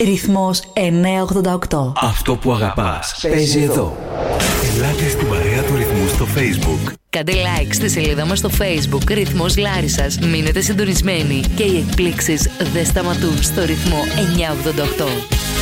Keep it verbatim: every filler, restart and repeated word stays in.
Ρυθμός εννιακόσια ογδόντα οκτώ. Αυτό που αγαπάς παίζει εδώ. Ελάτε στην παρέα του Ρυθμού στο Facebook. Κάντε like στη σελίδα μας στο Facebook Ρυθμός Λάρισσας. Μείνετε συντονισμένοι και οι εκπλήξεις δεν σταματούν στο Ρυθμό εννιακόσια ογδόντα οκτώ.